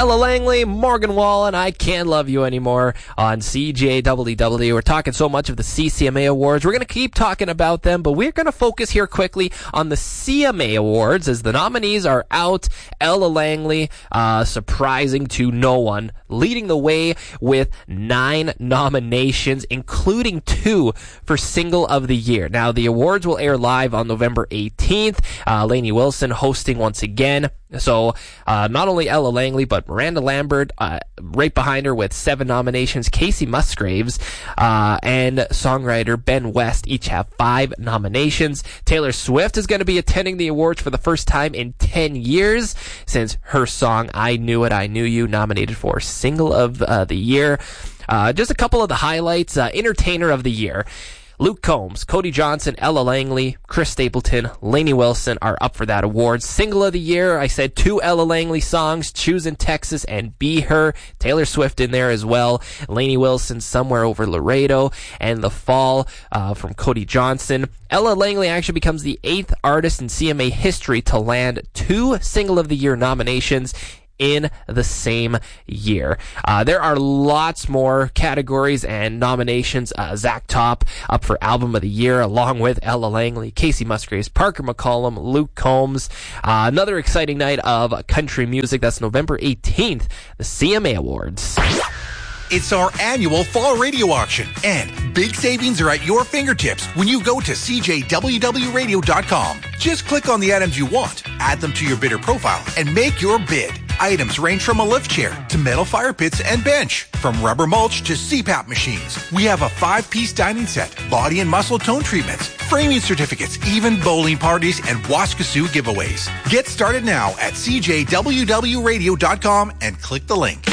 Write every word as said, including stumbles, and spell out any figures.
Ella Langley, Morgan Wallen, I Can't Love You Anymore on C J W W. We're talking so much of the C C M A Awards. We're going to keep talking about them, but we're going to focus here quickly on the C M A Awards as the nominees are out. Ella Langley, uh, surprising to no one, leading the way with nine nominations, including two for Single of the Year. Now, the awards will air live on November eighteenth. Uh, Lainey Wilson hosting once again. So, uh, not only Ella Langley, but Miranda Lambert, uh, right behind her with seven nominations. Casey Musgraves, uh, and songwriter Ben West each have five nominations. Taylor Swift is going to be attending the awards for the first time in ten years since her song, I Knew It, I Knew You, nominated for Single of uh, the Year. Uh, just a couple of the highlights. Uh, Entertainer of the Year. Luke Combs, Cody Johnson, Ella Langley, Chris Stapleton, Lainey Wilson are up for that award. Single of the Year, I said two Ella Langley songs, Choosing Texas and Be Her. Taylor Swift in there as well. Lainey Wilson, Somewhere Over Laredo, and The Fall uh, from Cody Johnson. Ella Langley actually becomes the eighth artist in C M A history to land two Single of the Year nominations in the same year. Uh, there are lots more categories and nominations. Uh, Zach Top up for Album of the Year, along with Ella Langley, Casey Musgraves, Parker McCollum, Luke Combs. Uh, another exciting night of country music. That's November eighteenth, the C M A Awards. It's our annual fall radio auction, and big savings are at your fingertips when you go to C J W W radio dot com. Just click on the items you want, add them to your bidder profile, and make your bid. Items range from a lift chair to metal fire pits and bench, from rubber mulch to C PAP machines. We have a five-piece dining set, body and muscle tone treatments, framing certificates, even bowling parties and Waskasoo giveaways. Get started now at C J W W radio dot com and click the link.